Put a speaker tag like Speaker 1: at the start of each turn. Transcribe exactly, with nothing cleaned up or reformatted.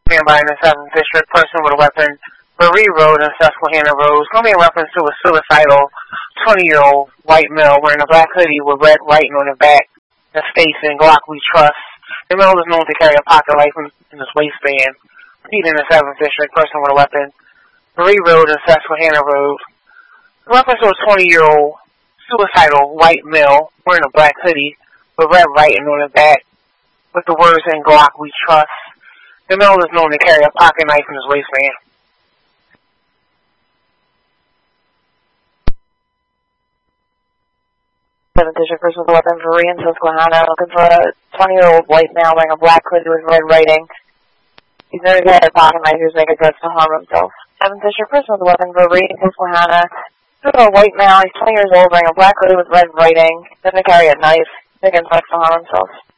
Speaker 1: Man by in the seventh District, person with a weapon, Marie Road and Susquehanna Road. It's going to be in reference to a suicidal twenty-year-old white male wearing a black hoodie with red writing on the back that states "In Glock We Trust." The male is known to carry a pocket rifle in his waistband. Repeat in the seventh District, person with a weapon, Marie Road and Susquehanna Road. In reference to a twenty-year-old suicidal white male wearing a black hoodie with red writing on the back with the words "In Glock We Trust." The male is known to carry a pocket knife in his waistband.
Speaker 2: seventh District, person with a weapon, Marie in Susquehanna, looking for a twenty-year-old white male wearing a black hoodie with red writing. He's known to carry a pocket knife who's making threats to harm himself. seventh District, person with a weapon, Marie in Susquehanna, looking for a white male, he's twenty years old, wearing a black hoodie with red writing. He's known to carry a knife, making threats to harm himself.